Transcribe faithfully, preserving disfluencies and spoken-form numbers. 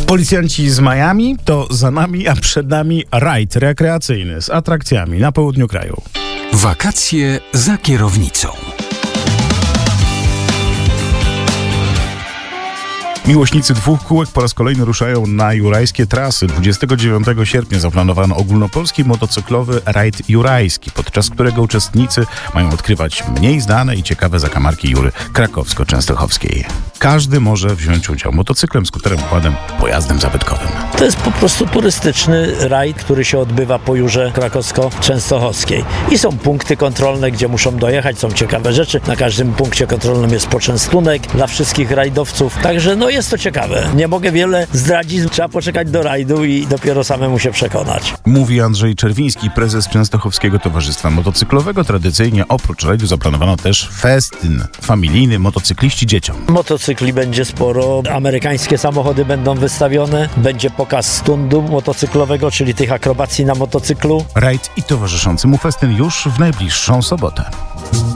Policjanci z Miami to za nami, a przed nami rajd rekreacyjny z atrakcjami na południu kraju. Wakacje za kierownicą. Miłośnicy dwóch kółek po raz kolejny ruszają na jurajskie trasy. dwudziestego dziewiątego sierpnia zaplanowano ogólnopolski motocyklowy rajd jurajski, podczas którego uczestnicy mają odkrywać mniej znane i ciekawe zakamarki Jury krakowsko-częstochowskiej. Każdy może wziąć udział motocyklem, skuterem, układem, pojazdem zabytkowym. To jest po prostu turystyczny rajd, który się odbywa po Jurze krakowsko-częstochowskiej. I są punkty kontrolne, gdzie muszą dojechać, są ciekawe rzeczy. Na każdym punkcie kontrolnym jest poczęstunek dla wszystkich rajdowców. Także no jest to ciekawe. Nie mogę wiele zdradzić, trzeba poczekać do rajdu i dopiero samemu się przekonać. Mówi Andrzej Czerwiński, prezes Częstochowskiego Towarzystwa Motocyklowego. Tradycyjnie oprócz rajdu zaplanowano też festyn familijny motocykliści dzieciom. Motocykli będzie sporo, amerykańskie samochody będą wystawione, będzie pokaz stundu motocyklowego, czyli tych akrobacji na motocyklu. Rajd i towarzyszący mu festyn już w najbliższą sobotę.